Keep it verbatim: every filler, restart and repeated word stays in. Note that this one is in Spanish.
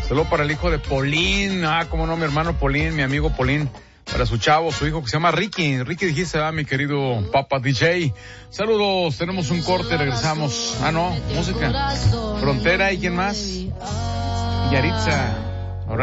Saludo para el hijo de Polín. Ah, cómo no, mi hermano Polín, mi amigo Polín. Para su chavo, su hijo que se llama Ricky. Ricky dijiste, ah, mi querido Papa D J. Saludos, tenemos un corte, regresamos. Ah, no, música. Frontera, ¿y quién más? Yaritza.